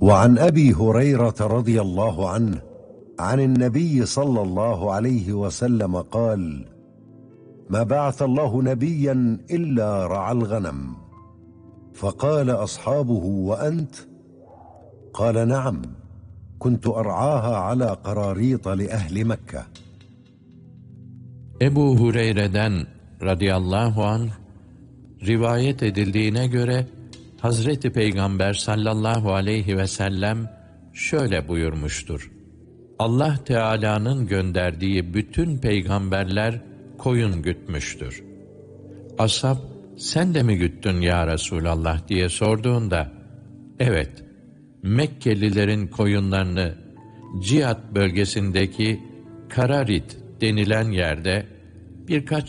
وعن أبي هريرة رضي الله عنه عن النبي صلى الله عليه وسلم قال: ما بعث الله نبيا إلا رعى الغنم. فقال أصحابه: وأنت؟ قال: نعم، كنت أرعاها على قراريط لأهل مكة. Ebu Hureyre'den radıyallahu anh rivayet edildiğine göre Hazreti Peygamber sallallahu aleyhi ve sellem şöyle buyurmuştur: Allah Teala'nın gönderdiği bütün peygamberler koyun gütmüştür. Ashab, sen de mi güttün ya Resulallah diye sorduğunda, evet, Mekkelilerin koyunlarını Cihat bölgesindeki Kararit denilen yerde birkaç